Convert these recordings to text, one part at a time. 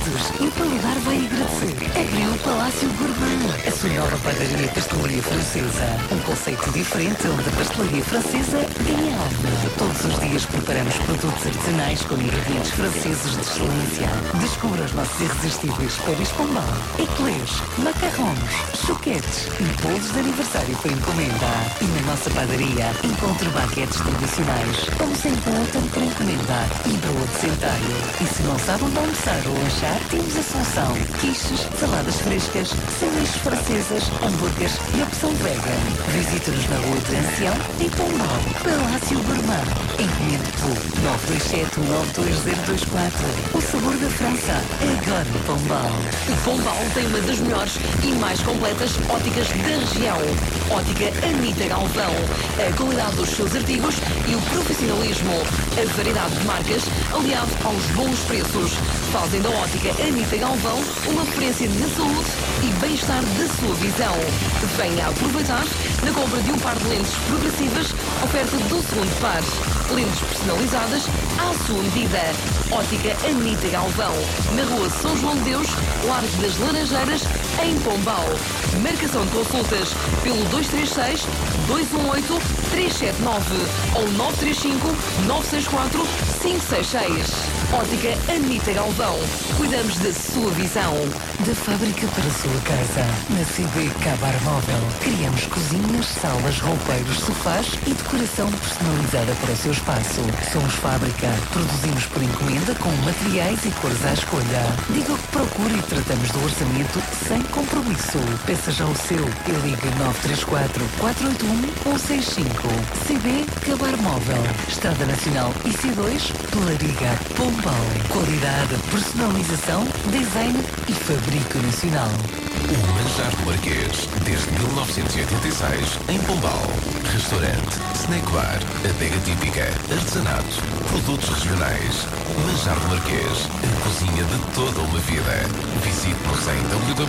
favoritos e o paladar vai agradecer. Abriu o Palácio Gourmand, a sua nova padaria pastelaria francesa. Um conceito diferente onde a pastelaria francesa ganha alma. Todos os dias preparamos produtos artesanais com ingredientes franceses de excelência. Descubra os nossos irresistíveis pães Pombal, eclairs, macarrons, choquetes e bolos de aniversário para encomenda. E na nossa padaria encontre baguetes tradicionais, como sem glúten para encomenda e broa de centeio. E se não sabe onde almoçar ou lanchar, temos a solução. Quiches, saladas frescas, sanduíches francesas, hambúrgueres e opção vegan. Visite-nos na Rua de Ancião, em Pombal, Palácio Gourmand. Encomende pelo 927-192-024. O sabor da França, agora em Pombal. O Pombal tem uma das melhores e mais completas óticas da região. Ótica Anitta Galvão. A qualidade dos seus artigos e o profissionalismo. A variedade de marcas, aliado aos bons preços. Fazem da ótica Anitta Galvão uma referência na saúde e bem-estar da sua visão. Venha aproveitar na compra de um par de lentes progressivas, oferta do segundo par. Lentes personalizadas à sua medida. Ótica Anitta Galvão. Na rua São João de Deus, Largo das Laranjeiras, em Pombal. Marcação de consultas pelo 236-218-379 ou 935-964-566. Ótica Anitta Galvão. Cuidamos da sua visão. Da fábrica para a sua casa, na CB Cabar Móvel, criamos cozinhas, salas, roupeiros, sofás e decoração personalizada para o seu espaço. Somos fábrica. Produzimos por encomenda com materiais e cores à escolha. Diga o que procura e tratamos do orçamento sem compromisso. Peça já o seu e ligue 934-481-165. CB Cabar Móvel. Estrada Nacional IC2, Pelariga, Pombal. Qualidade, personalização, design e fabrico nacional. O Manjar do Marquês, desde 1986, em Pombal. Restaurante, snack bar, adega típica, artesanato, produtos regionais. Manjar do Marquês, a cozinha de toda uma vida. Visite-nos em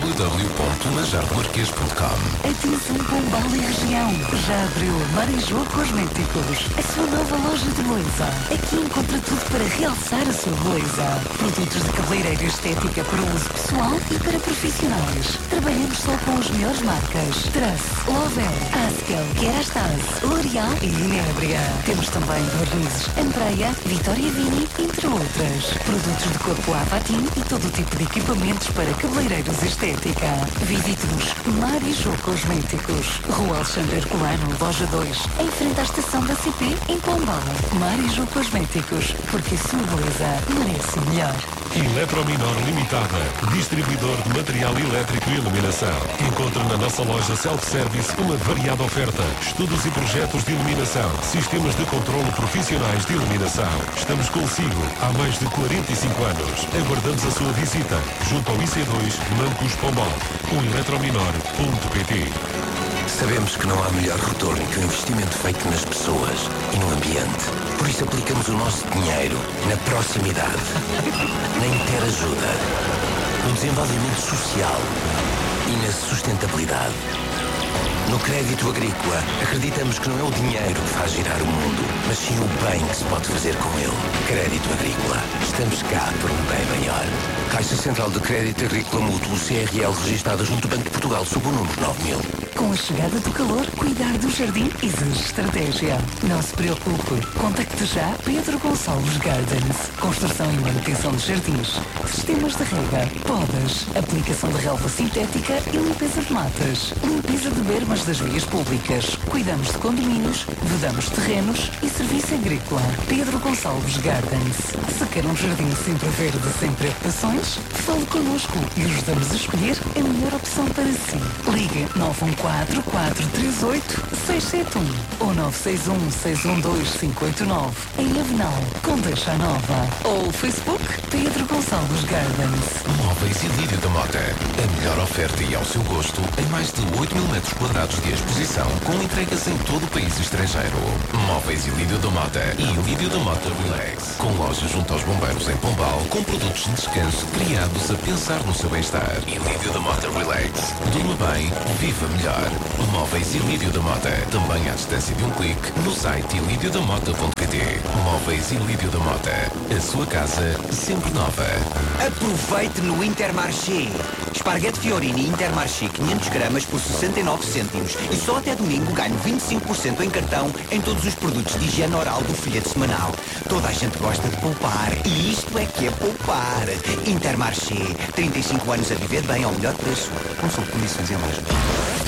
www.manjardomarquês.com. Atenção Pombal e região. Já abriu Marijô Cosméticos, a sua nova loja de beleza. Aqui encontra tudo para realçar a sua beleza. Produtos de cabeleireiro e estética para uso pessoal e para profissionais. Trabalhamos só com as melhores marcas. Truss, Lover, Askel, Kerastase, L'Oréal e Inébria. Temos também vernizes Andrea, Vitória Vini, entre outras. Produtos de corpo Avatim e todo tipo de equipamentos para cabeleireiros e estética. Visite-nos Marijô Cosméticos, Rua Alexandre Herculano, Loja 2, em frente à estação da CP, em Pombal. Marijô Cosméticos, porque a sua beleza merece melhor. Eletrominor Limitada, distribuidor de material elétrico e iluminação. Encontra na nossa loja self-service uma variada oferta, estudos e projetos de iluminação, sistemas de controle profissionais de iluminação. Estamos consigo há mais de 45 anos. Aguardamos a sua visita junto ao IC2 Mancos Pombal ou eletrominor.pt. Sabemos que não há melhor retorno que o investimento feito nas pessoas e no ambiente. Por isso aplicamos o nosso dinheiro na proximidade, na interajuda, no desenvolvimento social e na sustentabilidade. No crédito agrícola, acreditamos que não é o dinheiro que faz girar o mundo, mas sim o bem que se pode fazer com ele. Crédito agrícola. Estamos cá por um bem maior. Caixa Central de Crédito Agrícola Mútuo CRL registada junto ao Banco de Portugal sob o número 9000. Com a chegada do calor, cuidar do jardim exige estratégia. Não se preocupe. Contacte já Pedro Gonçalves Gardens. Construção e manutenção de jardins. Sistemas de rega, podas, aplicação de relva sintética e limpeza de matas. Limpeza de bermas das vias públicas. Cuidamos de condomínios, vedamos terrenos e serviço agrícola. Pedro Gonçalves Gardens. Se quer um jardim sempre verde, sem preocupações, fale connosco e ajudamos a escolher a melhor opção para si. Ligue 914-438-671 ou 961-612-589 em Avenal, Condeixa Nova. Ou Facebook Pedro Gonçalves Gardens. Móveis Ilírio da Mota. A melhor oferta e ao seu gosto em mais de 8 mil metros quadrados de exposição com entrega entregas em todo o país e estrangeiro. Móveis Ilídio da Mota e Ilídio da Mota Relax. Com lojas junto aos bombeiros em Pombal, com produtos de descanso criados a pensar no seu bem-estar. Ilídio da Mota Relax. Durma bem, viva melhor. Móveis Ilídio da Mota. Também à distância de um clique no site ilidiodamota.pt. Móveis Ilídio da Mota. A sua casa sempre nova. Aproveite no Intermarché. Esparguete Fiorini Intermarché 500 gramas por 69 cêntimos. E só até domingo ganho 25% em cartão em todos os produtos de higiene oral do folheto semanal. Toda a gente gosta de poupar. E isto é que é poupar. Intermarché. 35 anos a viver bem ao melhor preço. Consulte condições em loja.